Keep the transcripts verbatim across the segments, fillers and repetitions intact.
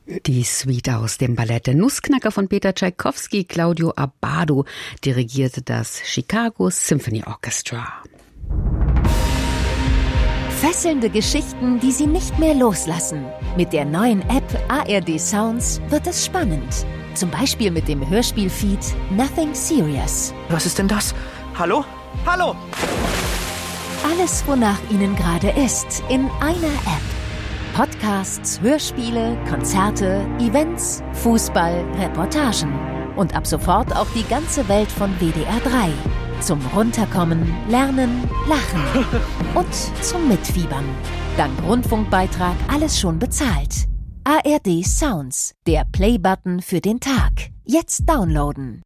Die Suite aus dem Ballett Der Nussknacker von Peter Tschaikowski. Claudio Abbado dirigierte das Chicago Symphony Orchestra. Fesselnde Geschichten, die Sie nicht mehr loslassen. Mit der neuen App A R D Sounds wird es spannend. Zum Beispiel mit dem Hörspielfeed Nothing Serious. Was ist denn das? Hallo? Hallo! Alles, wonach Ihnen gerade ist, in einer App. Podcasts, Hörspiele, Konzerte, Events, Fußball, Reportagen. Und ab sofort auch die ganze Welt von W D R drei. Zum Runterkommen, Lernen, Lachen und zum Mitfiebern. Dank Rundfunkbeitrag alles schon bezahlt. A R D Sounds, der Play-Button für den Tag. Jetzt downloaden.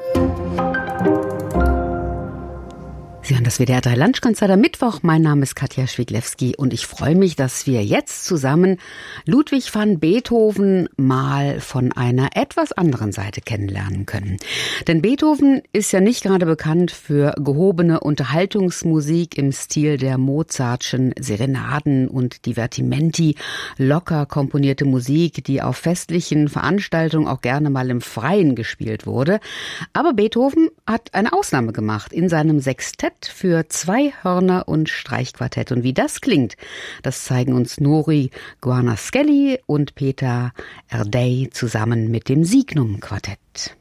Sie hören das W D R drei Lunchkonzert am Mittwoch. Mein Name ist Katja Schwiglewski und ich freue mich, dass wir jetzt zusammen Ludwig van Beethoven mal von einer etwas anderen Seite kennenlernen können. Denn Beethoven ist ja nicht gerade bekannt für gehobene Unterhaltungsmusik im Stil der Mozartschen Serenaden und Divertimenti, locker komponierte Musik, die auf festlichen Veranstaltungen auch gerne mal im Freien gespielt wurde. Aber Beethoven hat eine Ausnahme gemacht in seinem Sextett für zwei Hörner und Streichquartett. Und wie das klingt, das zeigen uns Nuri Guarnascelli und Peter Erdei zusammen mit dem Signum Quartett.